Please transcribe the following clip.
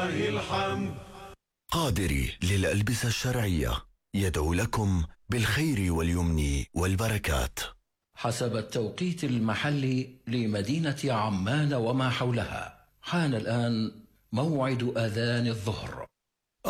ولله الحمد. قادري للألبسة الشرعية يدعو لكم بالخير واليمن والبركات. حسب التوقيت المحلي لمدينة عمان وما حولها، حان الآن موعد أذان الظهر.